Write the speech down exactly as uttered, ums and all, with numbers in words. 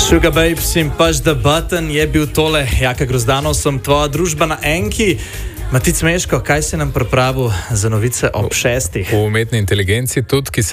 Sugar Babes in Push the Button je bil tole. Jaka Grozdanov sem, tvoja družba na Enki. Matic Meško, kaj si nam pripravil za novice ob šestih? V umetni inteligenci tudi, ki se